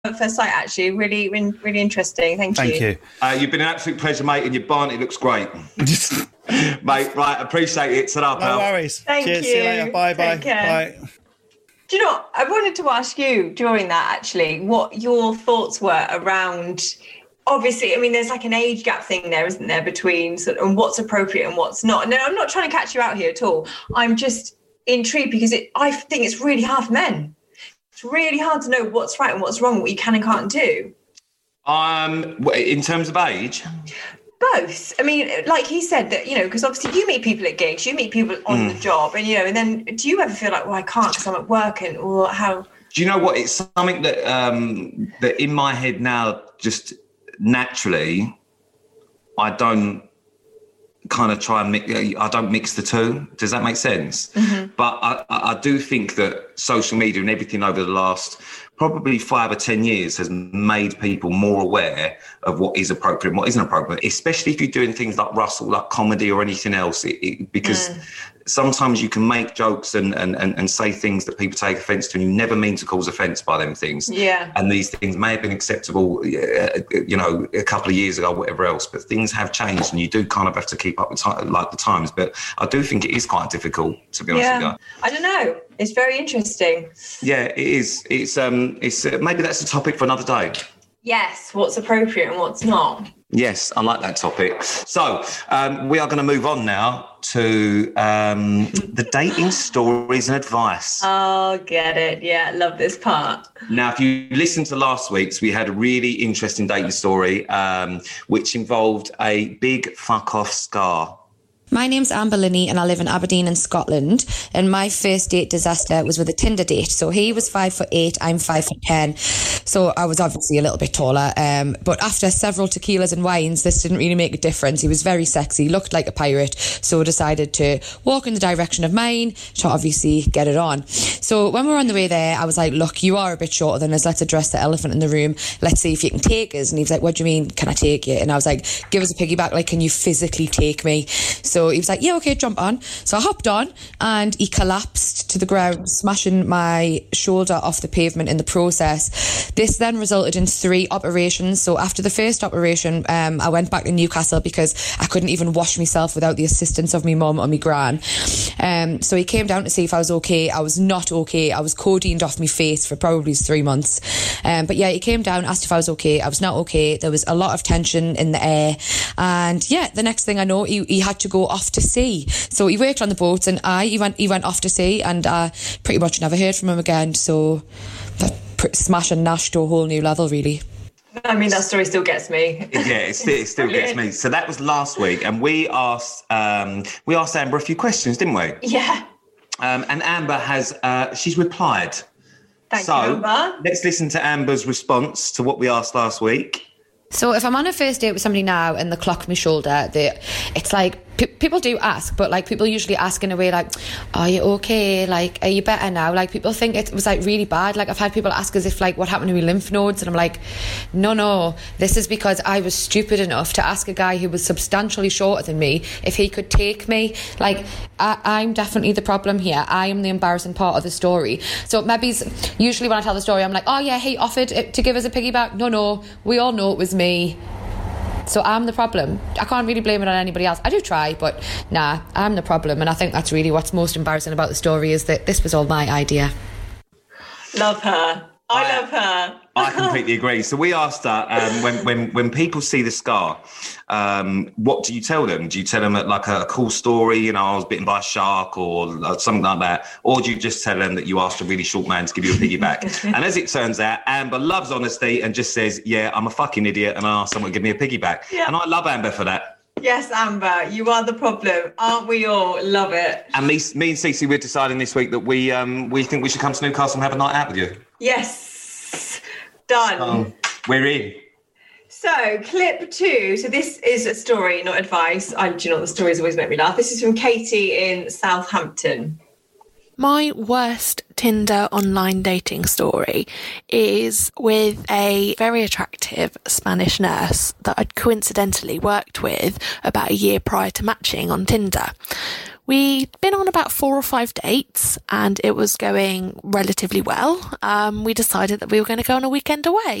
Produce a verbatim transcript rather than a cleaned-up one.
at first sight, actually. Really, really, really interesting. Thank, Thank you. you. Uh, you've been an absolute pleasure, mate, and your Barney looks great. Mate, right, appreciate it. Ta-ra, No pal. worries. Thank Cheers. you. See you later. Bye, bye. Take care. Bye. Do you know what? I wanted to ask you during that, actually, what your thoughts were around... Obviously, I mean, there's like an age gap thing there, isn't there, between sort of, and what's appropriate and what's not. No, I'm not trying to catch you out here at all. I'm just intrigued because it, I think it's really hard for men. It's really hard to know what's right and what's wrong, what you can and can't do. Um, in terms of age? Both. I mean, like he said that, you know, because obviously you meet people at gigs, you meet people on mm. the job, and, you know, and then do you ever feel like, well, I can't because I'm at work, and or how? Do you know what? It's something that um, that in my head now, just naturally, I don't kind of try and mix, I don't mix the two. Does that make sense? Mm-hmm. But I, I do think that social media and everything over the last probably five or ten years has made people more aware of what is appropriate and what isn't appropriate, especially if you're doing things like Russell, like comedy or anything else, it, it, because mm. sometimes you can make jokes and, and, and, and say things that people take offence to, and you never mean to cause offence by them things. Yeah. And these things may have been acceptable, you know, a couple of years ago, whatever else, but things have changed, and you do kind of have to keep up with t- like the times. But I do think it is quite difficult, to be honest yeah. with you. I don't know. It's very interesting. Yeah, it is. It's um, it's uh, maybe that's a topic for another day. Yes, what's appropriate and what's not. Yes, I like that topic. So um, we are going to move on now to um, the dating stories and advice. Oh, get it. Yeah, love this part. Now, if you listened to last week's, we had a really interesting dating story, um, which involved a big fuck-off scar. My name's Amber Linney and I live in Aberdeen in Scotland, and my first date disaster was with a Tinder date. So he was five foot eight, I'm five foot ten. So I was obviously a little bit taller. Um, but after several tequilas and wines, this didn't really make a difference. He was very sexy, looked like a pirate. So I decided to walk in the direction of mine to obviously get it on. So when we were on the way there, I was like, look, you are a bit shorter than us. Let's address the elephant in the room. Let's see if you can take us. And he was like, what do you mean? Can I take you? And I was like, give us a piggyback. Like, can you physically take me? So So he was like, yeah, okay, jump on. So I hopped on and he collapsed to the ground, smashing my shoulder off the pavement in the process. This then resulted in three operations. So after the first operation, um, I went back to Newcastle because I couldn't even wash myself without the assistance of my mum or my gran. Um, so he came down to see if I was okay. I was not okay. I was codeine off my face for probably three months. Um, but yeah, he came down, asked if I was okay. I was not okay. There was a lot of tension in the air. And yeah, the next thing I know, he, he had to go off to sea. So he worked on the boats, and I he went he went off to sea, and I pretty much never heard from him again. So that smash and nash to a whole new level, really. I mean, that story still gets me. Yeah, it still, it still gets me. So that was last week, and we asked um, we asked Amber a few questions, didn't we? Yeah. Um, and Amber has uh, she's replied. Thank so, you, Amber. Let's listen to Amber's response to what we asked last week. So if I'm on a first date with somebody now and they clock my shoulder, they, it's like, pe- people do ask, but like people usually ask in a way like, are you okay? Like, are you better now? Like people think it was like really bad. Like I've had people ask as if like, what happened to my lymph nodes? And I'm like, no, no, this is because I was stupid enough to ask a guy who was substantially shorter than me if he could take me. Like I, I'm definitely the problem here. I am the embarrassing part of the story. So maybe usually when I tell the story, I'm like, oh yeah, he offered to give us a piggyback. No, no, we all know it was me. Me. So I'm the problem. I can't really blame it on anybody else. I do try, but nah, I'm the problem. And I think that's really what's most embarrassing about the story is that this was all my idea. Love her. I, I love her. I completely agree. So we asked her, um, when, when, when people see the scar, um, what do you tell them? Do you tell them like a, a cool story, you know, I was bitten by a shark or something like that? Or do you just tell them that you asked a really short man to give you a piggyback? And as it turns out, Amber loves honesty and just says, yeah, I'm a fucking idiot and I asked someone to give me a piggyback. Yeah. And I love Amber for that. Yes, Amber, you are the problem. Aren't we all? Love it. And me, me and Cece, we're deciding this week that we um, we think we should come to Newcastle and have a night out with you. Yes. Done. Um, we're in. So, clip two. So this is a story, not advice. I, do you know what, the stories always make me laugh. This is from Katie in Southampton. My worst Tinder online dating story is with a very attractive Spanish nurse that I'd coincidentally worked with about a year prior to matching on Tinder. We'd been on about four or five dates and it was going relatively well. Um, we decided that we were going to go on a weekend away.